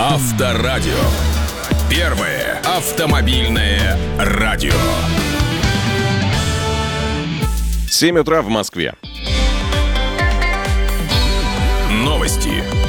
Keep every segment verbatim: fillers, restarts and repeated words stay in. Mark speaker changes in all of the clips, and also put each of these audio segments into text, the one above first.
Speaker 1: Авторадио. Первое автомобильное радио.
Speaker 2: семь утра в Москве.
Speaker 1: Новости.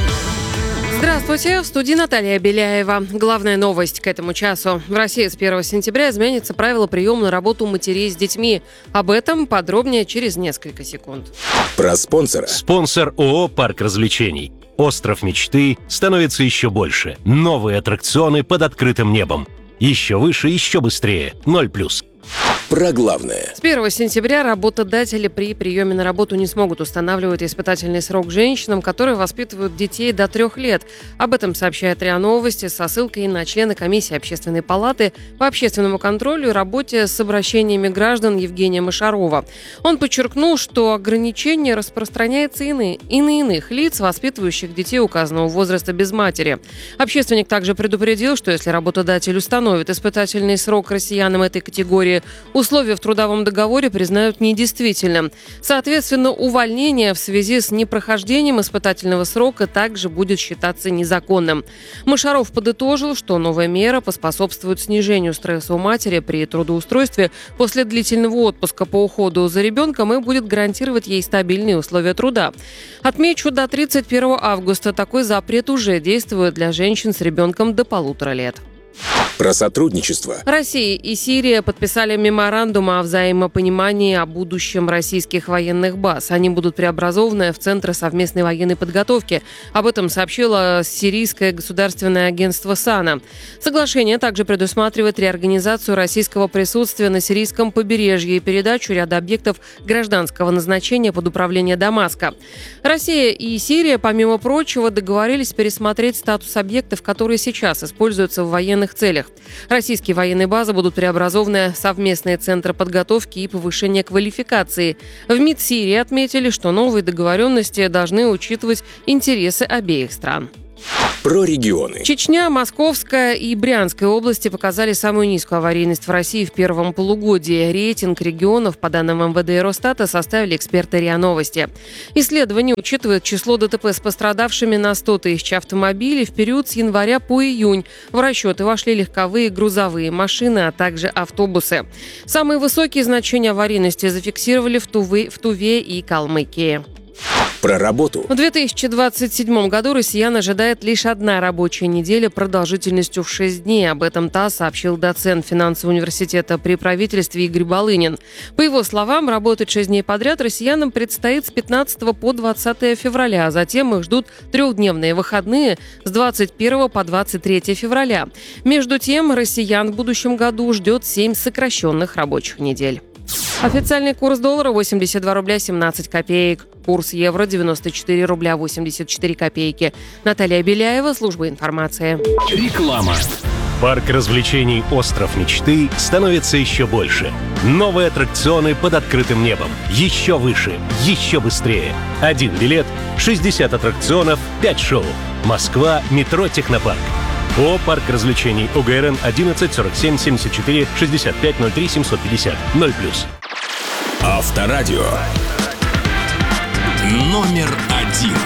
Speaker 3: Здравствуйте, в студии Наталья Беляева. Главная новость к этому часу. В России с первого сентября изменится правило приема на работу матерей с детьми. Об этом подробнее через несколько секунд.
Speaker 1: Про спонсора.
Speaker 4: Спонсор ООО «Парк развлечений». Остров мечты становится еще больше. Новые аттракционы под открытым небом. Еще выше, еще быстрее. Ноль плюс.
Speaker 1: Про главное.
Speaker 3: С первого сентября работодатели при приеме на работу не смогут устанавливать испытательный срок женщинам, которые воспитывают детей до трех лет. Об этом сообщает РИА Новости со ссылкой на члена комиссии Общественной палаты по общественному контролю и работе с обращениями граждан Евгения Мошарова. Он подчеркнул, что ограничение распространяется и на, и на иных лиц, воспитывающих детей указанного возраста без матери. Общественник также предупредил, что если работодатель установит испытательный срок россиянам этой категории, условия в трудовом договоре признают недействительным. Соответственно, увольнение в связи с непрохождением испытательного срока также будет считаться незаконным. Мошаров подытожил, что новая мера поспособствует снижению стресса у матери при трудоустройстве после длительного отпуска по уходу за ребенком и будет гарантировать ей стабильные условия труда. Отмечу, до тридцать первого августа такой запрет уже действует для женщин с ребенком до полутора лет.
Speaker 1: Про сотрудничество.
Speaker 3: Россия и Сирия подписали меморандум о взаимопонимании о будущем российских военных баз. Они будут преобразованы в Центры совместной военной подготовки. Об этом сообщило Сирийское государственное агентство САНА. Соглашение также предусматривает реорганизацию российского присутствия на сирийском побережье и передачу ряда объектов гражданского назначения под управление Дамаска. Россия и Сирия, помимо прочего, договорились пересмотреть статус объектов, которые сейчас используются в военных целях. Российские военные базы будут преобразованы в совместные центры подготовки и повышения квалификации. В МИД Сирии отметили, что новые договоренности должны учитывать интересы обеих стран.
Speaker 1: Про регионы.
Speaker 3: Чечня, Московская и Брянская области показали самую низкую аварийность в России в первом полугодии. Рейтинг регионов, по данным эм вэ дэ и Росстата, составили эксперты РИА Новости. Исследование учитывает число ДТП с пострадавшими на сто тысяч автомобилей в период с января по июнь. В расчеты вошли легковые и грузовые машины, а также автобусы. Самые высокие значения аварийности зафиксировали в Туве, в Туве и Калмыкии.
Speaker 1: Про работу.
Speaker 3: В две тысячи двадцать седьмом году россиян ожидает лишь одна рабочая неделя продолжительностью в шесть дней. Об этом ТАСС сообщил доцент финансового университета при правительстве Игорь Балынин. По его словам, работать шесть дней подряд россиянам предстоит с пятнадцатого по двадцатое февраля, а затем их ждут трехдневные выходные с двадцать первого по двадцать третье февраля. Между тем, россиян в будущем году ждет семь сокращенных рабочих недель. Официальный курс доллара восемьдесят два рубля семнадцать копеек. Курс евро девяносто четыре рубля восемьдесят четыре копейки. Наталья Беляева, служба информации.
Speaker 4: Реклама. Парк развлечений «Остров мечты» становится еще больше. Новые аттракционы под открытым небом. Еще выше, еще быстрее. Один билет, шестьдесят аттракционов, пять шоу. Москва, метро «Технопарк». ООО «Парк развлечений», о гэ эр эн одиннадцать сорок семь семьдесят четыре шестьдесят пять ноль три семьсот пятьдесят. Ноль плюс.
Speaker 1: Авторадио. Номер один.